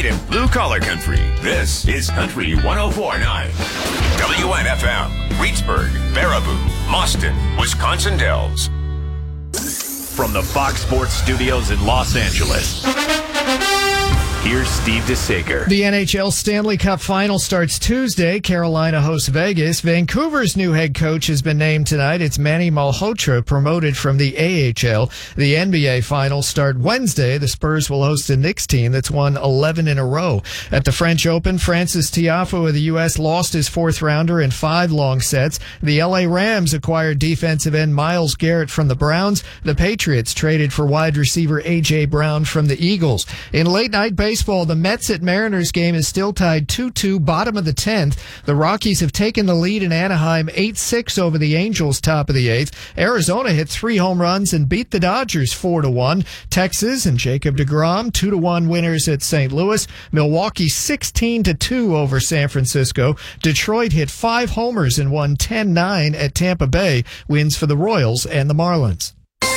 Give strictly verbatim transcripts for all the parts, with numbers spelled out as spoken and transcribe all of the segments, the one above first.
tonight in Blue Collar Country. This is Country one oh four point nine. W N F M, Reedsburg, Baraboo, Mauston, Wisconsin Dells. From the Fox Sports Studios in Los Angeles, here's Steve DeSager. The N H L Stanley Cup Final starts Tuesday. Carolina hosts Vegas. Vancouver's new head coach has been named tonight. It's Manny Malhotra, promoted from the A H L. The N B A Finals start Wednesday. The Spurs will host the Knicks team that's won eleven in a row. At the French Open, Francis Tiafoe of the U S lost his fourth rounder in five long sets. The L A Rams acquired defensive end Myles Garrett from the Browns. The Patriots traded for wide receiver A J. Brown from the Eagles. In late night baseball, the Mets at Mariners game is still tied two two, bottom of the tenth. The Rockies have taken the lead in Anaheim eight six over the Angels, top of the eighth. Arizona hit three home runs and beat the Dodgers four to one. Texas and Jacob deGrom two to one winners at Saint Louis. Milwaukee sixteen to two over San Francisco. Detroit hit five homers and won ten nine at Tampa Bay. Wins for the Royals and the Marlins.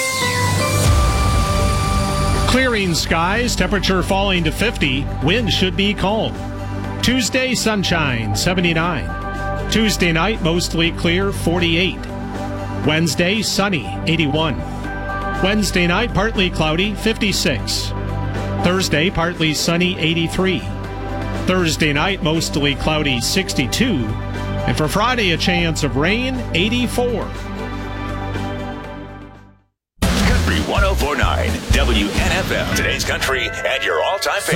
Clearing skies, temperature falling to fifty, wind should be calm. Tuesday, sunshine, seventy-nine. Tuesday night, mostly clear, forty-eight. Wednesday, sunny, eighty-one. Wednesday night, partly cloudy, fifty-six. Thursday, partly sunny, eighty-three. Thursday night, mostly cloudy, sixty-two. And for Friday, a chance of rain, eighty-four. one oh four point nine W N F M. Today's country and your all-time favorite.